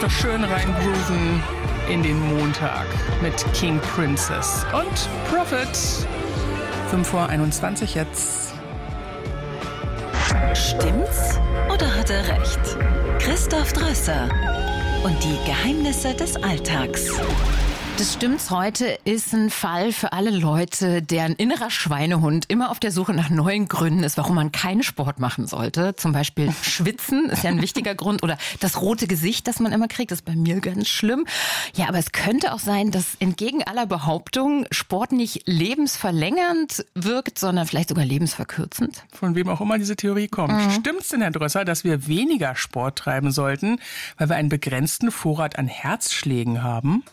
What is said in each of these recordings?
doch schön reingrooven in den Montag mit King Princess und Prophet. 5:21 jetzt. Stimmt's oder hat er recht? Christoph Drösser und die Geheimnisse des Alltags. Das Stimmt's heute ist ein Fall für alle Leute, deren innerer Schweinehund immer auf der Suche nach neuen Gründen ist, warum man keinen Sport machen sollte. Zum Beispiel Schwitzen ist ja ein wichtiger Grund oder das rote Gesicht, das man immer kriegt, ist bei mir ganz schlimm. Ja, aber es könnte auch sein, dass entgegen aller Behauptungen Sport nicht lebensverlängernd wirkt, sondern vielleicht sogar lebensverkürzend. Von wem auch immer diese Theorie kommt. Stimmt's denn, Herr Drösser, dass wir weniger Sport treiben sollten, weil wir einen begrenzten Vorrat an Herzschlägen haben?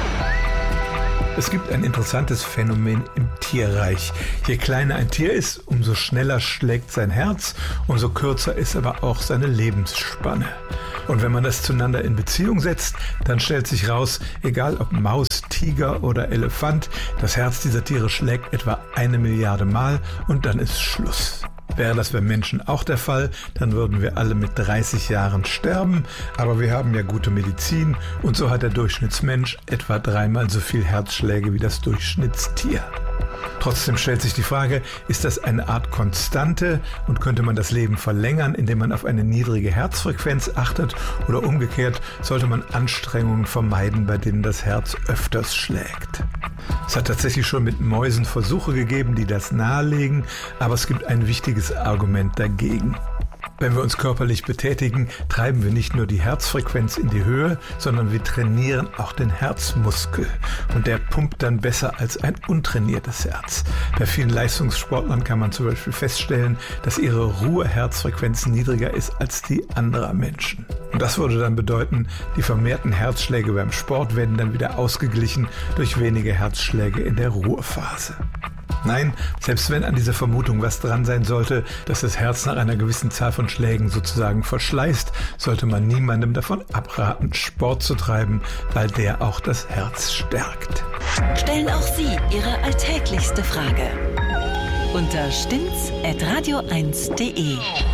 Es gibt ein interessantes Phänomen im Tierreich. Je kleiner ein Tier ist, umso schneller schlägt sein Herz, umso kürzer ist aber auch seine Lebensspanne. Und wenn man das zueinander in Beziehung setzt, dann stellt sich raus, egal ob Maus, Tiger oder Elefant, das Herz dieser Tiere schlägt etwa 1 Milliarde Mal und dann ist Schluss. Wäre das beim Menschen auch der Fall, dann würden wir alle mit 30 Jahren sterben. Aber wir haben ja gute Medizin und so hat der Durchschnittsmensch etwa 3-mal so viel Herzschläge wie das Durchschnittstier. Trotzdem stellt sich die Frage, ist das eine Art Konstante und könnte man das Leben verlängern, indem man auf eine niedrige Herzfrequenz achtet, oder umgekehrt sollte man Anstrengungen vermeiden, bei denen das Herz öfters schlägt? Es hat tatsächlich schon mit Mäusen Versuche gegeben, die das nahelegen, aber es gibt ein wichtiges Argument dagegen. Wenn wir uns körperlich betätigen, treiben wir nicht nur die Herzfrequenz in die Höhe, sondern wir trainieren auch den Herzmuskel. Und der pumpt dann besser als ein untrainiertes Herz. Bei vielen Leistungssportlern kann man zum Beispiel feststellen, dass ihre Ruheherzfrequenz niedriger ist als die anderer Menschen. Und das würde dann bedeuten, die vermehrten Herzschläge beim Sport werden dann wieder ausgeglichen durch weniger Herzschläge in der Ruhephase. Nein, selbst wenn an dieser Vermutung was dran sein sollte, dass das Herz nach einer gewissen Zahl von Schlägen sozusagen verschleißt, sollte man niemandem davon abraten, Sport zu treiben, weil der auch das Herz stärkt. Stellen auch Sie Ihre alltäglichste Frage unter stimmt's@radio1.de.